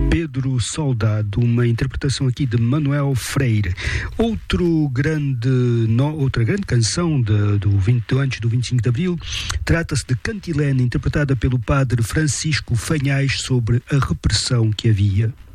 Pedro Soldado, uma interpretação aqui de Manuel Freire. Outra grande canção antes do 25 de Abril, trata-se de Cantilene, interpretada pelo padre Francisco Fanhais, sobre a repressão que havia.